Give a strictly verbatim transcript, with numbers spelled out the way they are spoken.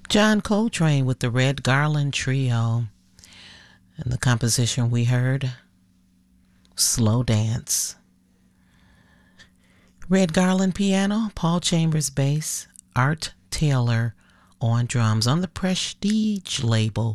John Coltrane with the Red Garland Trio. And the composition we heard, Slow Dance. Red Garland piano, Paul Chambers bass, Art Taylor on drums on the Prestige label.